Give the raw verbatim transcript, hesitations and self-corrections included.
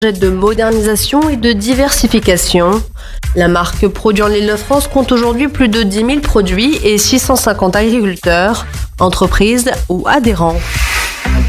De modernisation et de diversification. La marque Produits en Île-de-France compte aujourd'hui plus de dix mille produits et six cent cinquante agriculteurs, entreprises ou adhérents.